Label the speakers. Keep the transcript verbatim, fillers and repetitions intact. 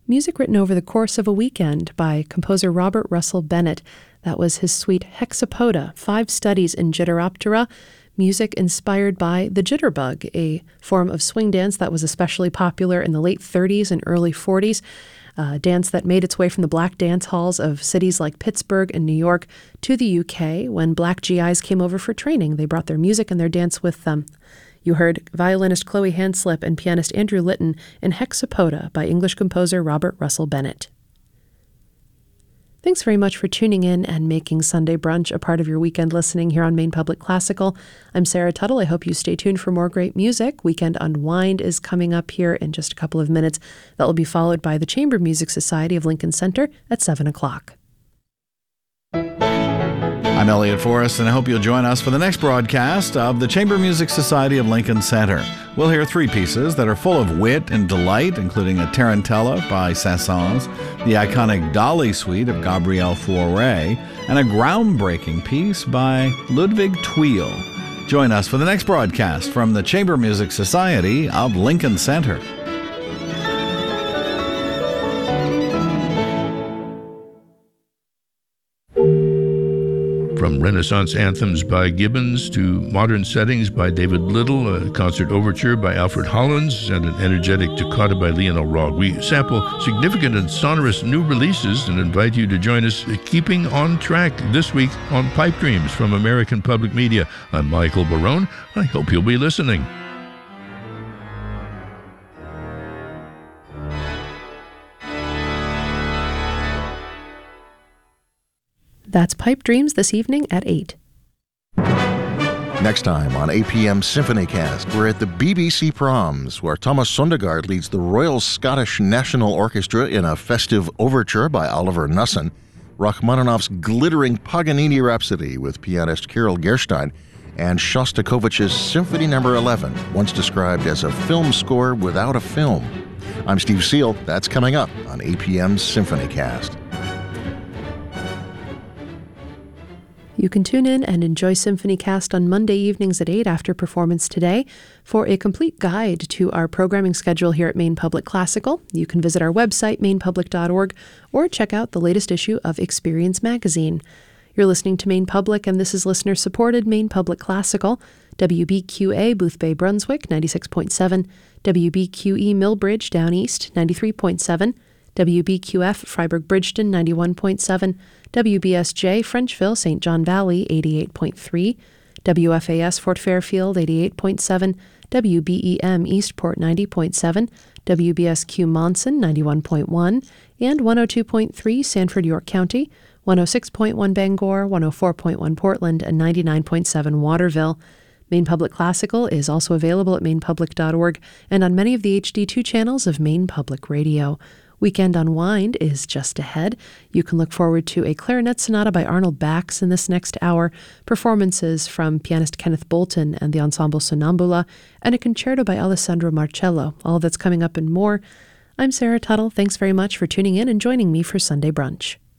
Speaker 1: music written over the course of a weekend by composer Robert Russell Bennett. That was his suite Hexapoda, Five Studies in Jitteroptera, music inspired by the jitterbug, a form of swing dance that was especially popular in the late thirties and early forties. A dance that made its way from the black dance halls of cities like Pittsburgh and New York to the U K when black G Is came over for training. They brought their music and their dance with them. You heard violinist Chloe Hanslip and pianist Andrew Litton in Hexapoda by English composer Robert Russell Bennett. Thanks very much for tuning in and making Sunday Brunch a part of your weekend listening here on Maine Public Classical. I'm Sarah Tuttle. I hope you stay tuned for more great music. Weekend Unwind is coming up here in just a couple of minutes. That will be followed by the Chamber Music Society of Lincoln Center at seven o'clock.
Speaker 2: I'm Elliot Forrest, and I hope you'll join us for the next broadcast of the Chamber Music Society of Lincoln Center. We'll hear three pieces that are full of wit and delight, including a Tarantella by Saint-Saëns, the iconic Dolly Suite of Gabriel Fauré, and a groundbreaking piece by Ludwig Thuil. Join us for the next broadcast from the Chamber Music Society of Lincoln Center.
Speaker 3: From Renaissance anthems by Gibbons to modern settings by David Little, a concert overture by Alfred Hollins, and an energetic toccata by Lionel Rogge. We sample significant and sonorous new releases and invite you to join us keeping on track this week on Pipe Dreams from American Public Media. I'm Michael Barone. I hope you'll be listening.
Speaker 1: That's Pipe Dreams this evening at eight.
Speaker 4: Next time on A P M Symphonycast, we're at the B B C Proms, where Thomas Sondergaard leads the Royal Scottish National Orchestra in a festive overture by Oliver Nussin, Rachmaninoff's glittering Paganini Rhapsody with pianist Kirill Gerstein, and Shostakovich's Symphony Number eleven, once described as a film score without a film. I'm Steve Seal. That's coming up on A P M Symphonycast.
Speaker 1: You can tune in and enjoy Symphonycast on Monday evenings at eight after performance today. For a complete guide to our programming schedule here at Maine Public Classical, you can visit our website, maine public dot org, or check out the latest issue of Experience Magazine. You're listening to Maine Public, and this is listener-supported Maine Public Classical, W B Q A Boothbay, Brunswick, ninety-six point seven, W B Q E Millbridge, Down East, ninety-three point seven, W B Q F Freiburg-Bridgeton, ninety-one point seven, W B S J Frenchville, Saint John Valley, eighty-eight point three, W F A S Fort Fairfield, eighty-eight point seven, W B E M Eastport, ninety point seven, W B S Q Monson, ninety-one point one, and one oh two point three Sanford, York County, one oh six point one Bangor, one oh four point one Portland, and ninety-nine point seven Waterville. Maine Public Classical is also available at maine public dot org and on many of the H D two channels of Maine Public Radio. Weekend Unwind is just ahead. You can look forward to a clarinet sonata by Arnold Bax in this next hour, performances from pianist Kenneth Bolton and the ensemble Sonambula, and a concerto by Alessandro Marcello. All that's coming up and more. I'm Sarah Tuttle. Thanks very much for tuning in and joining me for Sunday Brunch.